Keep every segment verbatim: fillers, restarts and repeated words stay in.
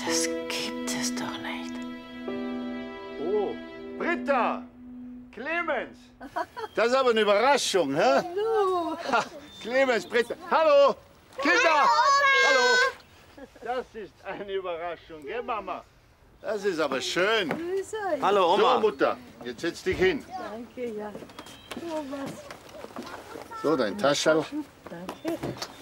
Das gibt es doch nicht. Oh, Britta! Clemens! Das ist aber eine Überraschung, hä? Hallo! Clemens, Britta. Hallo! Kinder! Hallo! Das ist eine Überraschung, gell, Mama? Das ist aber schön. Grüß euch. Hallo, Oma. So, Mutter, jetzt setz dich hin. Danke, ja. Thomas. So, dein Taschel. Danke.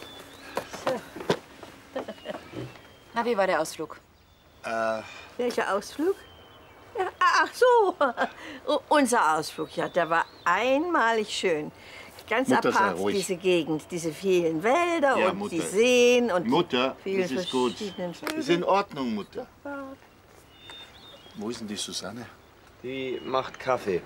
Na, wie war der Ausflug? Äh, Welcher Ausflug? Ja, ach so, unser Ausflug, ja, der war einmalig schön. Ganz Mutter, sei apart, ruhig. diese Gegend, diese vielen Wälder Ja, und Mutter. die Seen und Mutter, vielen das ist gut. verschiedenen Das ist in Ordnung, Mutter. Vögeln. Wo ist denn die Susanne? Die macht Kaffee.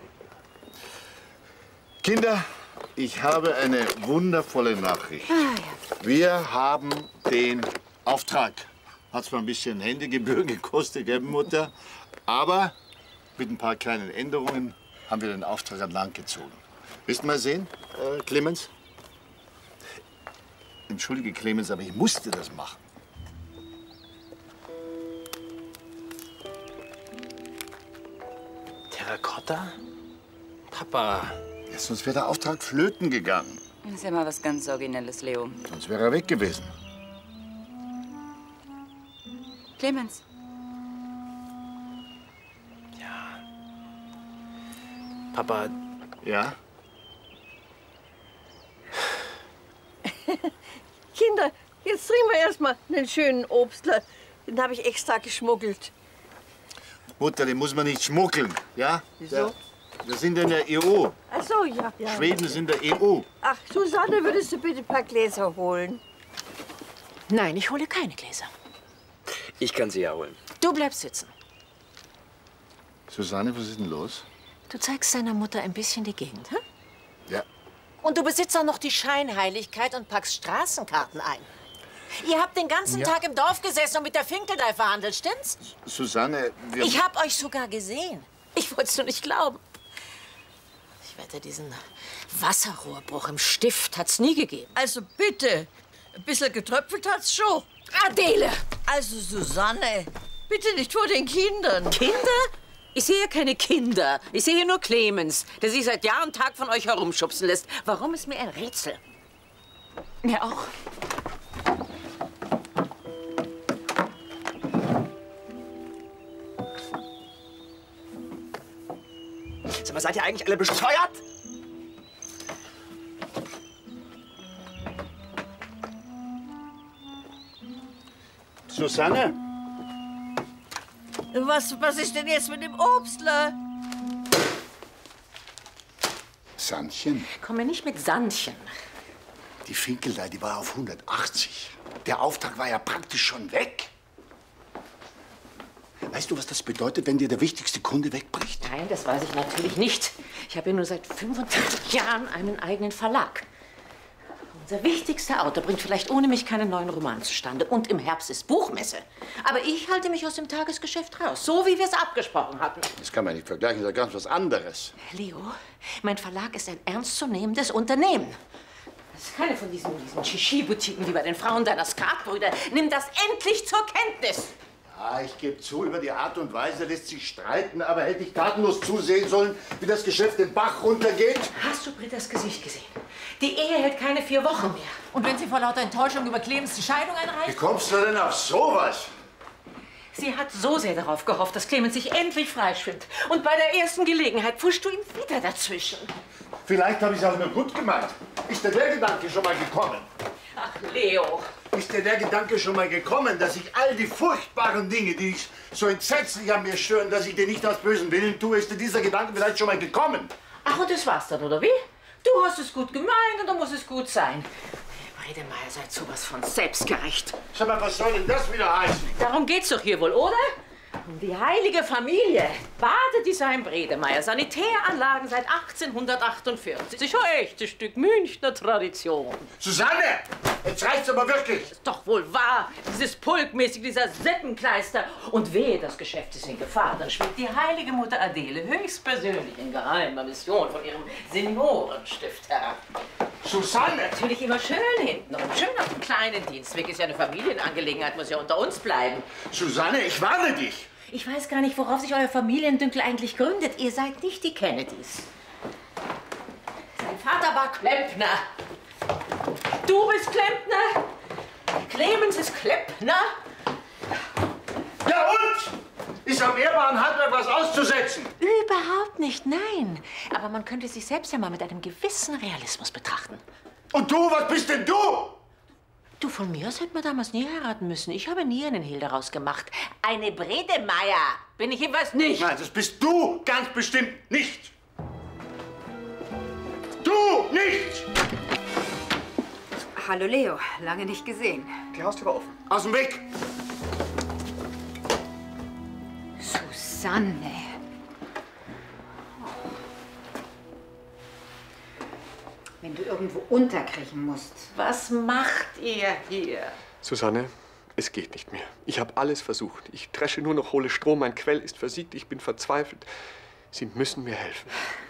Kinder, ich habe eine wundervolle Nachricht. Ah, ja. Wir haben den Auftrag. Hat zwar ein bisschen Händegebühr gekostet, gell, Mutter? Aber mit ein paar kleinen Änderungen haben wir den Auftrag an Land gezogen. Willst du mal sehen, äh, Clemens? Entschuldige, Clemens, aber ich musste das machen. Terrakotta? Papa. Ja, sonst wäre der Auftrag flöten gegangen. Das ist ja mal was ganz Originelles, Leo. Sonst wäre er weg gewesen. Clemens. Ja. Papa, Ja? Kinder, jetzt trinken wir erstmal einen schönen Obstler. Den habe ich extra geschmuggelt. Mutter, den muss man nicht schmuggeln, ja? Wieso? Der, wir sind in der E U. Ach so, ja. ja. Schweden ist in der E U. Ach, Susanne, würdest du bitte ein paar Gläser holen? nein, ich hole keine Gläser. Ich kann sie ja holen. Du bleibst sitzen. Susanne, was ist denn los? Du zeigst deiner Mutter ein bisschen die Gegend, hä? Ja. Und du besitzt auch noch die Scheinheiligkeit und packst Straßenkarten ein. Ihr habt den ganzen Ja. Tag im Dorf gesessen und mit der Finkeldei verhandelt, stimmt's? Susanne, wir... Ich hab euch sogar gesehen. Ich wollte es nur nicht glauben. Ich wette, diesen Wasserrohrbruch im Stift hat's nie gegeben. Also bitte, ein bisschen getröpfelt hat's schon. Adele! Also Susanne, bitte nicht vor den Kindern. Kinder? Ich sehe keine Kinder. Ich sehe nur Clemens, der sich seit Jahr und Tag von euch herumschubsen lässt. Warum ist mir ein Rätsel? Mir auch. Sag mal, seid ihr eigentlich alle bescheuert? Susanne? Was, was ist denn jetzt mit dem Obstler? Sandchen? Komm mir nicht mit Sandchen. Die Finkeldei, die war auf hundertachtzig. Der Auftrag war ja praktisch schon weg. Weißt du, was das bedeutet, wenn dir der wichtigste Kunde wegbricht? Nein, das weiß ich natürlich nicht. Ich habe ja nur seit fünfunddreißig Jahren einen eigenen Verlag. Unser wichtigster Autor bringt vielleicht ohne mich keinen neuen Roman zustande. Und im Herbst ist Buchmesse. Aber ich halte mich aus dem Tagesgeschäft raus, so wie wir es abgesprochen hatten. Das kann man nicht vergleichen, das ist ganz was anderes. Leo, mein Verlag ist ein ernstzunehmendes Unternehmen. Das ist keine von diesen, diesen Shishi-Boutiquen wie bei den Frauen deiner Skatbrüder. Nimm das endlich zur Kenntnis. Ja, ich gebe zu, über die Art und Weise lässt sich streiten, aber hätte ich tatenlos zusehen sollen, wie das Geschäft den Bach runtergeht? Hast du Britas Gesicht gesehen? Die Ehe hält keine vier Wochen mehr. Und wenn sie vor lauter Enttäuschung über Clemens die Scheidung Wie einreicht? kommst du denn auf sowas? Sie hat so sehr darauf gehofft, dass Clemens sich endlich freischwimmt. Und bei der ersten Gelegenheit pfuschst du ihm wieder dazwischen. Vielleicht habe ich es auch nur gut gemeint. Ist dir der Gedanke schon mal gekommen? Ach, Leo. Ist dir der Gedanke schon mal gekommen, dass ich all die furchtbaren Dinge, die dich so entsetzlich an mir stören, dass ich dir nicht aus bösem Willen tue? Ist dir dieser Gedanke vielleicht schon mal gekommen? Ach, und das war's dann, oder wie? Du hast es gut gemeint und dann muss es gut sein. Bredemeier, seid sowas von selbstgerecht. Sag mal, was soll denn das wieder heißen? Darum geht's doch hier wohl, oder? Um die heilige Familie. Badedesign Bredemeier. Sanitäranlagen seit achtzehnhundertachtundvierzig. Ein echtes Stück Münchner Tradition. Susanne! Jetzt reicht's aber wirklich! Ist doch wohl wahr. Dieses Pulkmäßig, dieser Sippenkleister. Und wehe, das Geschäft ist in Gefahr. Dann schwebt die heilige Mutter Adele höchstpersönlich in geheimer Mission von ihrem Seniorenstift herab. Susanne! Natürlich immer schön hinten und schön auf dem kleinen Dienstweg ist ja eine Familienangelegenheit, muss ja unter uns bleiben. Susanne, ich warne dich. Ich weiß gar nicht, worauf sich euer Familiendünkel eigentlich gründet. Ihr seid nicht die Kennedys. Sein Vater war Klempner. Du bist Klempner. Clemens ist Klempner. Ja und? Ist am ehrbaren Handwerk was auszusetzen? Überhaupt nicht, nein. Aber man könnte sich selbst ja mal mit einem gewissen Realismus betrachten. Und du, was bist denn du? Du, von mir aus hätte man damals nie heiraten müssen. Ich habe nie einen Hehl daraus gemacht. Eine Bredemeier bin ich jedenfalls nicht. Nein, das bist du ganz bestimmt nicht. Du nicht! Hallo Leo, lange nicht gesehen. Die Haustür war offen. Aus dem Weg! Susanne. Wenn du irgendwo unterkriechen musst. Was macht ihr hier? Susanne, es geht nicht mehr. Ich habe alles versucht. Ich dresche nur noch hohle Stroh. Mein Quell ist versiegt. Ich bin verzweifelt. Sie müssen mir helfen.